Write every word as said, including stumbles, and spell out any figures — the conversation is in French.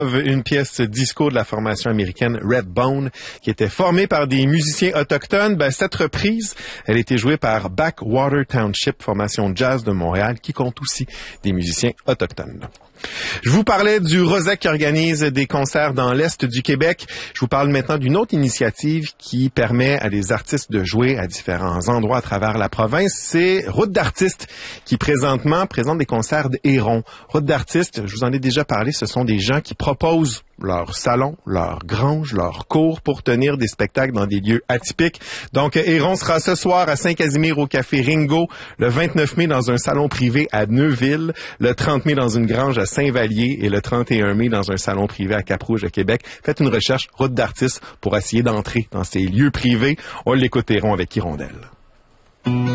Une pièce disco de la formation américaine Redbone qui était formée par des musiciens autochtones. Ben, cette reprise, elle a été jouée par Backwater Township, formation jazz de Montréal, qui compte aussi des musiciens autochtones. Je vous parlais du Rosec qui organise des concerts dans l'Est du Québec. Je vous parle maintenant d'une autre initiative qui permet à des artistes de jouer à différents endroits à travers la province. C'est Route d'artistes qui présentement présente des concerts de hérons. Route d'artistes, je vous en ai déjà parlé, ce sont des gens qui proposent leur salon, leur grange, leur cours pour tenir des spectacles dans des lieux atypiques. Donc, Héron sera ce soir à Saint-Casimir au Café Ringo, le vingt-neuf mai dans un salon privé à Neuville, le trente mai dans une grange à Saint-Vallier et le trente et un mai dans un salon privé à Cap-Rouge à Québec. Faites une recherche Route d'artistes pour essayer d'entrer dans ces lieux privés. On l'écoute Héron avec Hirondelle.